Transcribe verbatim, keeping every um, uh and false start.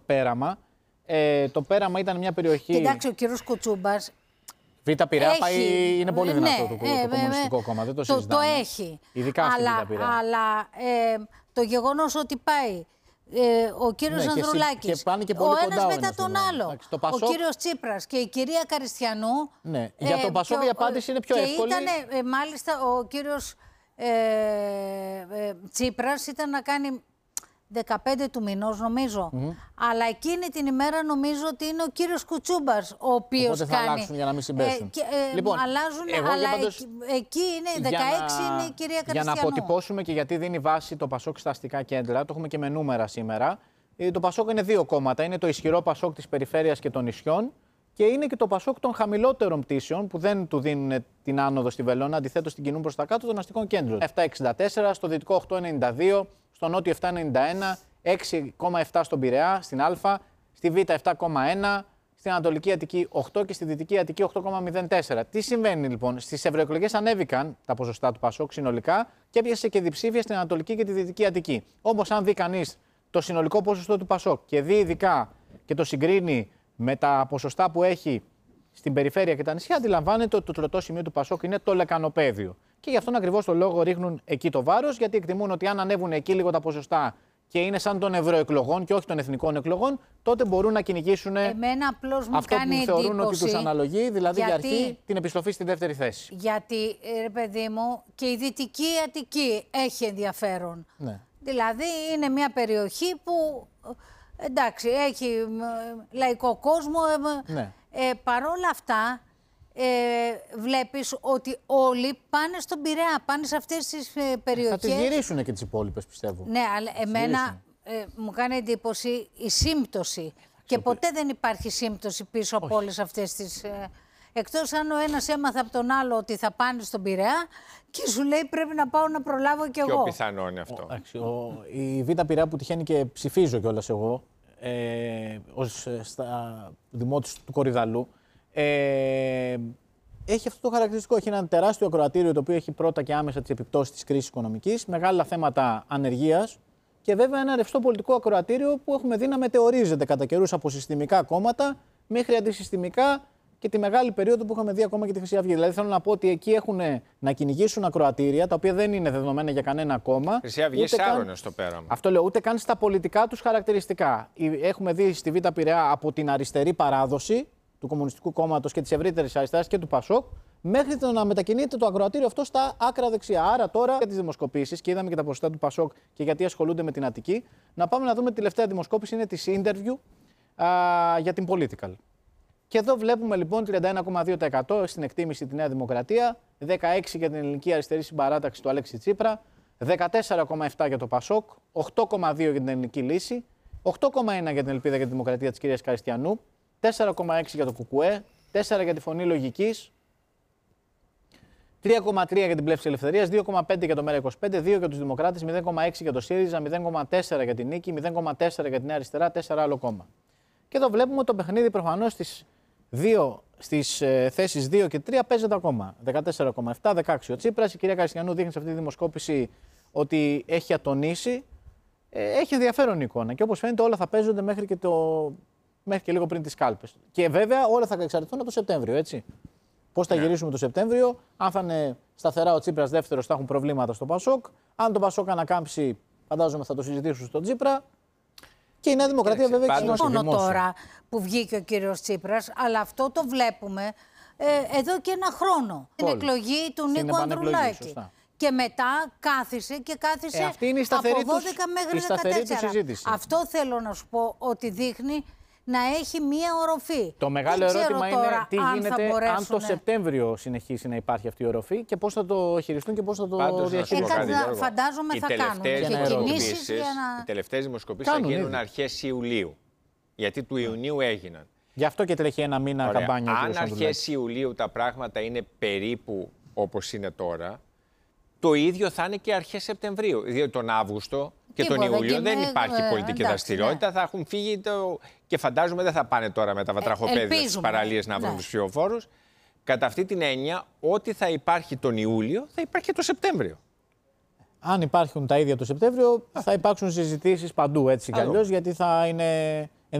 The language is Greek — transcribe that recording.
Πέραμα. Ε, το Πέραμα ήταν μια περιοχή. Κοιτάξτε, ο κύριος Κουτσούμπας. Β' Πειραιά έχει... πάει, είναι πολύ δυνατό ναι, το, ε, το Κομμουνιστικό ε, Κόμμα. Δεν το το, συζητάμε. το έχει. Ειδικά στη αλλά, Β' Πειραιά. Αλλά ε, το γεγονός ότι πάει ε, ο κύριος ναι, Ανδρουλάκης, και πάνε και πολύ ο κοντά ένας ο μετά ένας τον εδώ. άλλο, Εντάξει, το Πασόκ... ο κύριος Τσίπρας και η κυρία Καριστιανού. Ναι. Για το Πασόκ η απάντηση είναι πιο και εύκολη. Και ήταν μάλιστα ο κύριος ε, ε, Τσίπρας ήταν να κάνει δεκαπέντε του μηνός νομίζω. Mm-hmm. Αλλά εκείνη την ημέρα νομίζω ότι είναι ο κύριος Κουτσούμπας ο οποίος Οπότε θα κάνει... αλλάξουν για να μην συμπέσουν. Ε, και, ε, λοιπόν, αλλάζουν, αλλά πάντως, εκεί είναι δεκαέξι είναι η κυρία Καριστιανού. Για να αποτυπώσουμε και γιατί δίνει βάση το Πασόκ στα αστικά κέντρα, το έχουμε και με νούμερα σήμερα. Το Πασόκ είναι δύο κόμματα. Είναι το ισχυρό Πασόκ της περιφέρειας και των νησιών και είναι και το Πασόκ των χαμηλότερων πτήσεων που δεν του δίνουν την άνοδο στη Βελόνα, αντιθέτως την κινούν προς τα κάτω των αστικών κέντρων. επτακόσια εξήντα τέσσερα, στο δυτικό οκτακόσια ενενήντα δύο, στο νότιο επτακόσια ενενήντα ένα, έξι κόμμα επτά στον Πειραιά, στην Α, στη Β επτά κόμμα ένα, στην Ανατολική Αττική οκτώ και στη Δυτική Αττική οκτώ κόμμα μηδέν τέσσερα. Τι συμβαίνει λοιπόν? Στις ευρωεκλογές ανέβηκαν τα ποσοστά του Πασόκ συνολικά και έπιασε και διψήφια στην Ανατολική και τη Δυτική Αττική. Όμως, αν δει κανείς το συνολικό ποσοστό του Πασόκ και δει ειδικά και το συγκρίνει με τα ποσοστά που έχει στην περιφέρεια και τα νησιά, αντιλαμβάνεται ότι το τροτό σημείο του Πασόκ είναι το λεκανοπέδιο. Και γι' αυτόν ακριβώς το λόγο ρίχνουν εκεί το βάρος, γιατί εκτιμούν ότι αν ανέβουν εκεί λίγο τα ποσοστά και είναι σαν των ευρωεκλογών και όχι των εθνικών εκλογών, τότε μπορούν να κυνηγήσουν αυτό κάνει που θεωρούν εντύπωση, ότι τους αναλογεί, δηλαδή γιατί, για αρχή την επιστροφή στη δεύτερη θέση. Γιατί, ρε παιδί μου, και η Δυτική Αττική έχει ενδιαφέρον. Ναι. Δηλαδή είναι μια περιοχή που, εντάξει, έχει λαϊκό κόσμο. Ναι. Ε, παρόλα αυτά, ε, βλέπεις ότι όλοι πάνε στον Πειραιά, πάνε σε αυτές τις ε, περιοχές. Θα τις γυρίσουν και τις υπόλοιπες, πιστεύω. Ναι, αλλά εμένα ε, μου κάνει εντύπωση η σύμπτωση. Και ποτέ δεν υπάρχει σύμπτωση πίσω από όλες αυτές τις... Ε, εκτός αν ο ένας έμαθε από τον άλλο ότι θα πάνε στον Πειραιά και σου λέει πρέπει να πάω να προλάβω κι εγώ. Πιο πιθανό είναι αυτό. Ο, ο, η Β' Πειραιά που τυχαίνει και ψηφίζω κιόλας εγώ, ε, ως στα δημότης του Κορυδαλού, ε, έχει αυτό το χαρακτηριστικό. Έχει ένα τεράστιο ακροατήριο το οποίο έχει πρώτα και άμεσα τις επιπτώσεις της κρίσης οικονομικής, μεγάλα θέματα ανεργίας και βέβαια ένα ρευστό πολιτικό ακροατήριο που έχουμε δει να μετεωρίζεται κατά καιρούς από συστημικά κόμματα μέχρι αντισυστημικά και τη μεγάλη περίοδο που είχαμε δει ακόμα και τη Χρυσή Αυγή. Δηλαδή θέλω να πω ότι εκεί έχουν να κυνηγήσουν ακροατήρια τα οποία δεν είναι δεδομένα για κανένα κόμμα. Χρυσή Αυγή σάρωνε στο Πέραμα. Αυτό λέω, ούτε καν στα πολιτικά τους χαρακτηριστικά. Έχουμε δει στη Β' Πειραιά από την αριστερή παράδοση του Κομμουνιστικού Κόμματος και της ευρύτερης αριστεράς και του Πασόκ, μέχρι το να μετακινείται το ακροατήριο αυτό στα άκρα δεξιά. Άρα τώρα για τις δημοσκοπήσεις, και είδαμε και τα ποσοστά του Πασόκ και γιατί ασχολούνται με την Αττική, να πάμε να δούμε τη τελευταία δημοσκόπηση, είναι της Interview α, για την Political. Και εδώ βλέπουμε λοιπόν τριάντα ένα κόμμα δύο τοις εκατό στην εκτίμηση τη Νέα Δημοκρατία, δεκαέξι τοις εκατό για την ελληνική αριστερή συμπαράταξη του Αλέξη Τσίπρα, δεκατέσσερα κόμμα επτά για το Πασόκ, οκτώ κόμμα δύο για την Ελληνική Λύση, οκτώ κόμμα ένα για την Ελπίδα για τη Δημοκρατία της κυρίας Καριστιανού, τέσσερα κόμμα έξι για το Κουκουέ, τέσσερα για τη Φωνή Λογικής, τρία κόμμα τρία για την Πλεύση Ελευθερίας, δύο κόμμα πέντε για το Μέρα είκοσι πέντε, δύο για τους Δημοκράτες, μηδέν κόμμα έξι για το ΣΥΡΙΖΑ, μηδέν κόμμα τέσσερα για την Νίκη, μηδέν κόμμα τέσσερα για την Νέα Αριστερά, τέσσερα άλλο κόμμα. Και εδώ βλέπουμε το παιχνίδι προφανώς στις, δύο, στις ε, θέσεις δύο και τρία παίζεται ακόμα. δεκατέσσερα κόμμα επτά, δεκαέξι ο Τσίπρας. Η κυρία Καριστιανού δείχνει σε αυτή τη δημοσκόπηση ότι έχει ατονίσει. Ε, έχει ενδιαφέρον εικόνα. Και όπως φαίνεται, όλα θα παίζονται μέχρι και, το, μέχρι και λίγο πριν τις κάλπες. Και βέβαια όλα θα εξαρτηθούν από το Σεπτέμβριο, έτσι. Πώς θα yeah. γυρίσουμε το Σεπτέμβριο, αν θα είναι σταθερά ο Τσίπρας δεύτερος, θα έχουν προβλήματα στο Πασόκ. Αν το Πασόκ ανακάμψει, φαντάζομαι θα το συζητήσουν στον Τσίπρα. Και η Νέα Δημοκρατία βέβαια έχει σημασία. Όχι μόνο τώρα που βγήκε ο κύριος Τσίπρας, αλλά αυτό το βλέπουμε ε, εδώ και ένα χρόνο. Την εκλογή του Νίκου Ανδρουλάκη. Και μετά κάθισε και κάθισε ε, αυτή είναι η σταθερή από δώδεκα τους, μέχρι η δεκατέσσερα. Συζήτηση. Αυτό θέλω να σου πω, ότι δείχνει να έχει μία οροφή. Το μεγάλο Δεν ερώτημα είναι τι αν γίνεται μπορέσουν... αν το Σεπτέμβριο συνεχίσει να υπάρχει αυτή η οροφή και πώς θα το χειριστούν και πώς θα το Πάντως, διαχειριστούν. Ε, φαντάζομαι θα κάνουν και κινήσεις για να... Οι τελευταίες δημοσκοπήσεις θα γίνουν ήδη. Αρχές Ιουλίου. Γιατί του Ιουνίου έγιναν. Γι' αυτό και τρέχει ένα μήνα Ωραία. καμπάνια. Αν αρχές Ιουλίου τα πράγματα είναι περίπου όπως είναι τώρα, το ίδιο θα είναι και αρχές Σεπτεμβρίου. Διότι τον Αύγουστο και Τίποτα, τον Ιούλιο και δεν με... υπάρχει πολιτική εντάξει, δραστηριότητα. Ναι. Θα έχουν φύγει το... και φαντάζομαι δεν θα πάνε τώρα με τα βατραχοπέδια ε, στις παραλίες να βρουν ναι. τους ψηφοφόρους. Κατά αυτή την έννοια, ό,τι θα υπάρχει τον Ιούλιο θα υπάρχει και τον Σεπτέμβριο. Αν υπάρχουν τα ίδια το Σεπτέμβριο, θα υπάρξουν συζητήσεις παντού έτσι κι αλλιώς, γιατί θα είναι